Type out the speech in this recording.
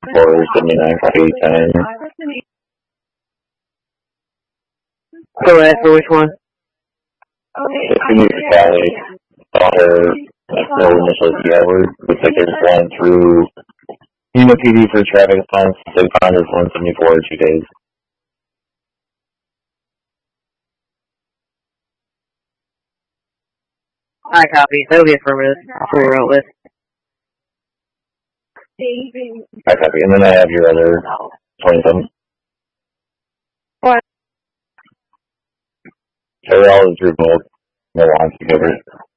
479 Go ahead, for which one? Phoenix Valley, daughter, no initial hours. Looks like there's one through Yuma PD for traffic offense. They found us 174 in 2 days. I copy. That'll be affirmative. That's what we're out with. I copy. And then I have your other 27. What? They're all through both. No lines together.